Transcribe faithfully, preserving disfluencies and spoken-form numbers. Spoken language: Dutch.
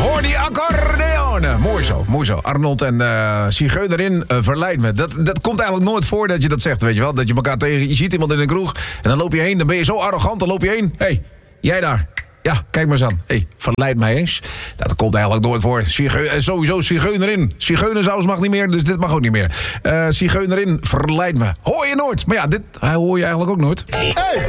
Hoor die accordeon. Mooi zo, mooi zo. Arnold en uh, Zigeunerin uh, verleid me. Dat, dat komt eigenlijk nooit voor dat je dat zegt, weet je wel. Dat je elkaar tegen... Je ziet iemand in een kroeg en dan loop je heen. Dan ben je zo arrogant, dan loop je heen. Hé, hey, jij daar. Ja, kijk maar eens aan. Hé, hey, verleid mij eens. Dat komt eigenlijk nooit voor. Zigeu- uh, sowieso Zigeunerin. Zigeunersaus mag niet meer, dus dit mag ook niet meer. Uh, Zigeunerin, verleid me. Hoor je nooit. Maar ja, dit uh, hoor je eigenlijk ook nooit. Hey,